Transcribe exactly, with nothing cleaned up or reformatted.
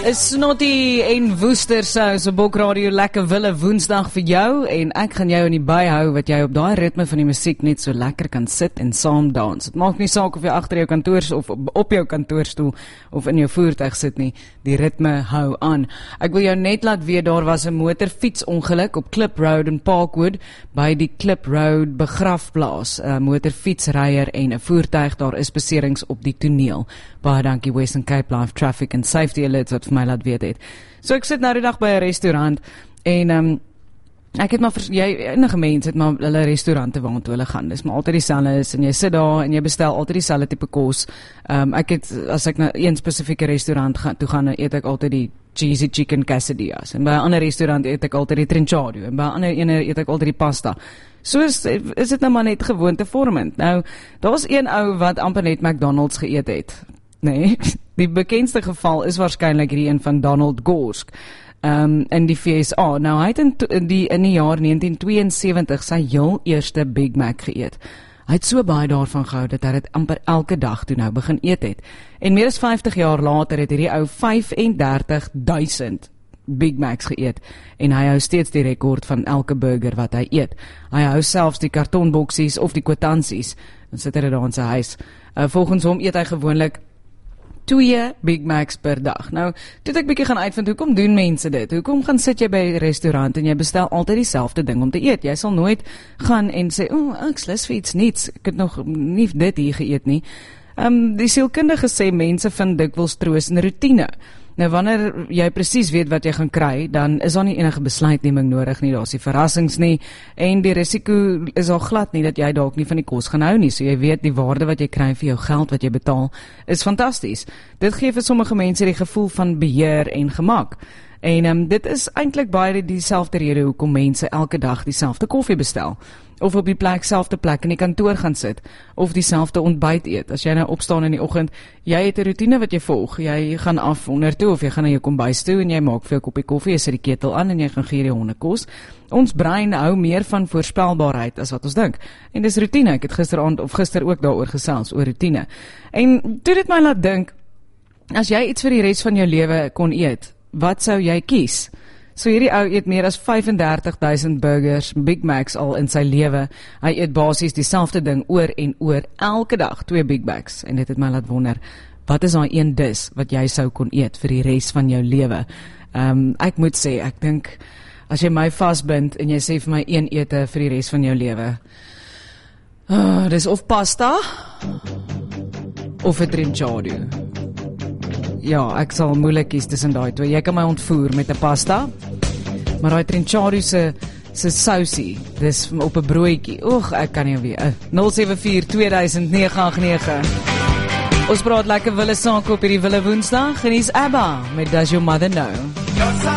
Is Snotty en Woestersous op Bokradio lekker wille woensdag vir jou en ek gaan jou in die by hou wat jy op daai ritme van die musiek net so lekker kan sit en saam dans. Dit maak nie saak of jy agter jou kantoor of op jou kantoorstoel of in jou voertuig sit nie, die ritme hou aan. Ek wil jou net laat weet daar was 'n motorfietsongeluk op Klip Road in Parkwood by die Klip Road begrafplaas. 'n Motorfietsryer en 'n voertuig, daar is beserings op die toneel. Baie dankie Western Cape Life Traffic and Safety Alerts wat vir my laat weet het. So ek sit nou die dag by 'n restaurant en um, ek het maar, vers, jy, enige mens het maar hulle restaurante waartoe hulle gaan, dis maar altyd dieselfde is, en jy sit daar en jy bestel altyd dieselfde tipe kos. Um, ek het, as ek na een spesifieke restaurant gaan, toe gaan, eet ek altyd die cheesy chicken quesadillas, en by 'n ander restaurant eet ek altyd die trinchado, en by 'n ander ene eet ek altyd die pasta. So is, is dit nou maar net gewoontevormend. Nou, daar was een ou wat amper net McDonald's geëet het. Nee, die bekendste geval is waarskynlik hierdie een van Donald Gorsk um, in die V S A. Nou, hy het in, in, die, in die jaar negentien tweeënsewentig sy heel eerste Big Mac geëet. Hy het so baie daarvan gehou dat hy dit amper elke dag toe nou begin eet het. En meer as vyftig jaar later het hierdie ou vyf en dertig duisend Big Macs geëet en hy hou steeds die rekord van elke burger wat hy eet. Hy hou selfs die kartonboksies of die kwitansies, dan sit hy daar in sy huis. Uh, volgens hom eet hy gewoonlik twee Big Macs per dag. Nou, toe ek bietjie gaan uitvind, hoekom doen mense dit? Hoekom gaan sit jy by 'n restaurant en jy bestel altyd dieselfde ding om te eet? Jy sal nooit gaan en sê, o, oh, ek slus vir iets niets, ek het nog nie dit hier geëet nie. Um, die sielkundige sê mense vind dikwels troos in roetine. Nou, wanneer jy presies weet wat jy gaan kry, dan is daar nie enige besluitneming nodig nie, daar is die verrassings nie, en die risiko is al glad nie, dat jy dalk nie van die kos gaan hou nie, so jy weet die waarde wat jy kry vir jou geld wat jy betaal, is fantasties. Dit gee vir sommige mense die gevoel van beheer en gemak, en um, dit is eintlik baie dieselfde rede hoekom mense elke dag dieselfde koffie bestel, of op die plek, selfde plek in die kantoor gaan sit, of dieselfde ontbyt eet. As jy nou opstaan in die oggend, jy het 'n roetine wat jy volg, jy gaan af onder toe, of jy gaan na jou kombuis toe, en jy maak vir 'n koppie koffie, jy sit die ketel aan, en jy gaan gee die honde kos. Ons brein hou meer van voorspelbaarheid as wat ons dink, en dis roetine. Ek het gisteraand, of gister ook daaroor gesels, oor roetine. En toe dit my laat dink, as jy iets vir die res van jou lewe kon eet, wat sou jy kies? So hierdie ou eet meer as vyf en dertig duisend burgers, Big Macs al in sy lewe. Hy eet basies dieselfde ding oor en oor, elke dag, twee Big Macs. En dit het my laat wonder, wat is daai een dis wat jy sou kon eet vir die res van jou lewe? Um, ek moet sê, ek dink, as jy my vasbind en jy sê vir my een ete vir die res van jou lewe, oh, dis of pasta, of 'n trinchado. Ja, ek sal moeilik kies tussen daai twee. Jy kan my ontvoer met 'n pasta, maar daai trinchado se se sousie, dis op 'n broodjie. Oeg, ek kan nie weer. nul sewe vier twee duisend nege agt nege. Ons praat lekker wille saak op hierdie wille woensdag. En hier's ABBA met Does Your Mother Know?